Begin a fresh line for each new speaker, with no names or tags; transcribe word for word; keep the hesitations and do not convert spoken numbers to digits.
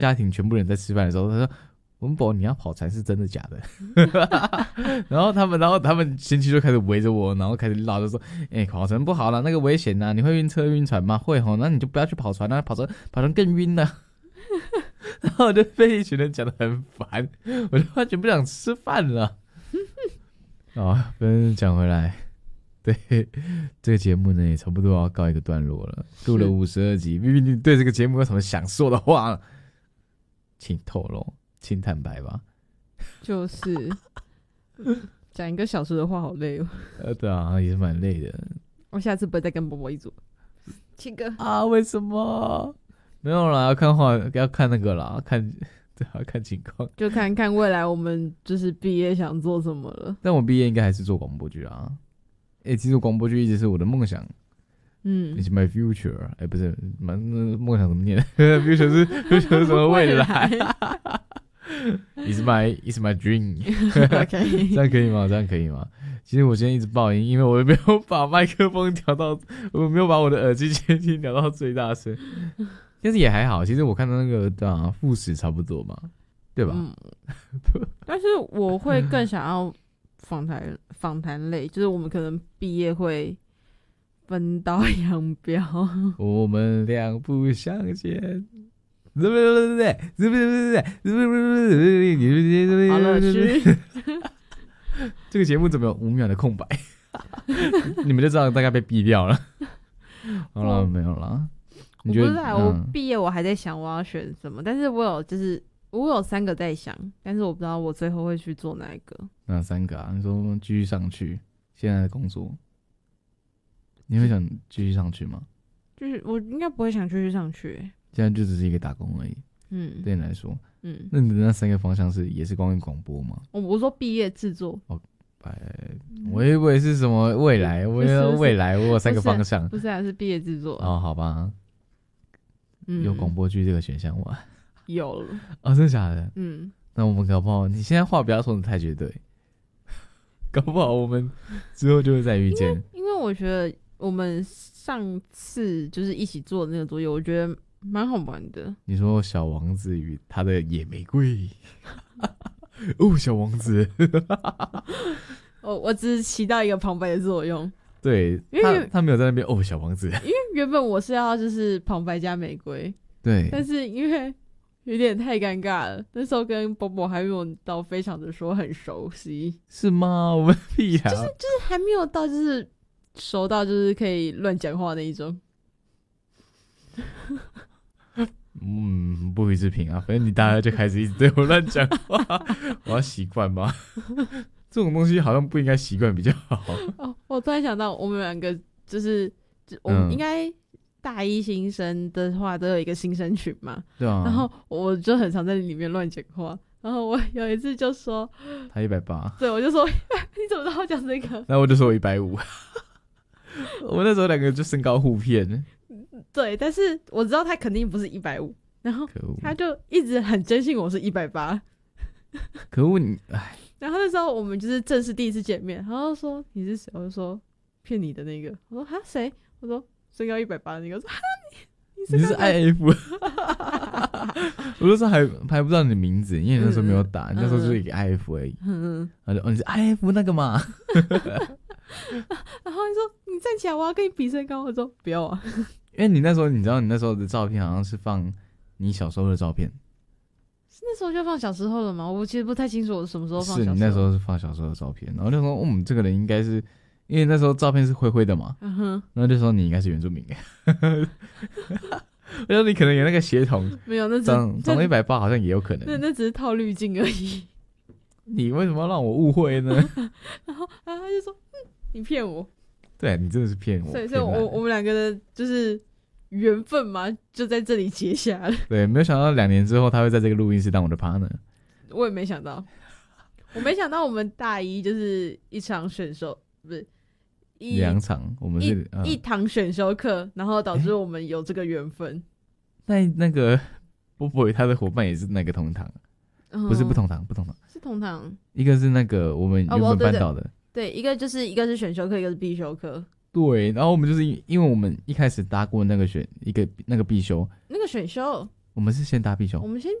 家庭全部人在吃饭的时候，他说文博你要跑船是真的假的？然后他们然后他们亲戚就开始围着我，然后开始唠，就说哎、欸、跑船不好啦，那个危险啊，你会晕车晕船吗？会齁，那你就不要去跑船啦、啊，跑船跑船更晕了。然后我就被一群人讲得很烦，我就完全不想吃饭了。哦，跟讲回来，对这个节目呢也差不多要告一个段落了，录了五十二集。B B，你对这个节目有什么想说的话？请透露，请坦白吧。
就是讲一个小时的话，好累哦。
呃，对啊，也是蛮累的。
我下次不会再跟波波一组。七哥
啊，为什么？没有啦，要看话，要看那个啦，看对啊，看情况，
就看看未来我们就是毕业想做什么了。
但我毕业应该还是做广播剧啊。哎、欸，其实广播剧一直是我的梦想。
嗯
，It's my future。哎、欸，不是，梦想怎么念？future 是 future 是什么未来？It's my It's my dream。OK， 这样可以吗？这样可以吗？其实我今天一直爆音，因为我没有把麦克风调到，我没有把我的耳机监听调到最大声。但是也还好，其实我看到那个对啊，副使差不多嘛，对吧？
嗯，但是我会更想要访谈访谈类，就是我们可能毕业会分道扬镳。
我们两不相见。对不对？对不对？对不对？对不对？
好了，是。
这个节目怎么有五秒的空白？你们就知道大概被毙掉了。好了，没有了。
我不是啊，我毕业我还在想我要选什么，但是我有就是我有三个在想，但是我不知道我最后会去做哪一个。
哪三个啊？你说继续上去现在的工作，你会想继续上去吗？
就是我应该不会想继续上去、欸，
现在就只是一个打工而已。
嗯，
对你来说，
嗯，
那你的那三个方向是也是关于广播吗？
我我说毕业制作。
哦，我以为是什么未来，我以为未来我有三个方向，
不是啊，是毕业制作。
哦，好吧。嗯、有广播剧这个选项吗？
有了。
哦，真的假的？
嗯，
那我们搞不好，你现在话不要说的太绝对，搞不好我们之后就会再遇见。
因为因为我觉得我们上次就是一起做的那个作业，我觉得蛮好玩的。
你说小王子与他的野玫瑰，哦，小王子，
我我只是起到一个旁白的作用。
对，
因为
他他没有在那边哦，小王子。
因为原本我是要就是旁白加玫瑰，
对，
但是因为有点太尴尬了，那时候跟波波还没有到非常的说很熟悉。
是吗？我们屁啊，
就是就是还没有到就是熟到就是可以乱讲话那一种。
嗯，不予置评啊，反正你大概就开始一直对我乱讲话，我要习惯吗？这种东西好像不应该习惯比较好。
哦，我突然想到，我们两个就是，就我们应该大一新生的话都有一个新生群嘛，
对啊。
然后我就很常在里面乱讲话，然后我有一次就说
他一百八，
对，我就说你怎么知道我讲这个？
那我就说我一百五。我那时候两个就身高互骗。
对，但是我知道他肯定不是一百五，然后他就一直很坚信我是一百八。
可恶你，哎。
然后那时候我们就是正式第一次见面，然后说你是谁？我就说骗你的那个。我说哈谁？我说身高一百八的那个。我说哈你
你是 I F。我那时候还还不知道你的名字，因为你那时候没有打，嗯、你那时候就是一个 I F 而已。嗯嗯。然后就哦你是 I F 那个嘛。
然后你说你站起来，我要跟你比身高。我说不要啊。
因为你那时候你知道你那时候的照片好像是放你小时候的照片。
那时候就放小时候了吗？我其实不太清楚我什么时候放小时候。
是你那时候是放小时候的照片，然后就说我们、嗯、这个人应该是因为那时候照片是灰灰的嘛，嗯哼，然后就说你应该是原住民。我说你可能有那个血统，
没有，那
长长了一百八好像也有可能。
那那只是套滤镜而已。
你为什么要让我误会呢？
然后然后他就说、嗯、你骗我。
对，你真的是骗我。
所以所以我我们两个的就是缘分嘛，就在这里结下了。
对，没有想到两年之后他会在这个录音室当我的 partner。
我也没想到，我没想到我们大一就是一场选修，不是一
两场，我们是
一、嗯、一堂选修课，然后导致我们有这个缘分。
那那个波波他的伙伴也是那个同堂，嗯、不是不同堂，不同堂
是同堂，
一个是那个我们原本班导的。哦
对，一个就是一个是选修课，一个是必修课。
对，然后我们就是因为我们一开始搭过那个选一个那个必修，
那个选修
我们是先搭避
我
雄，
们先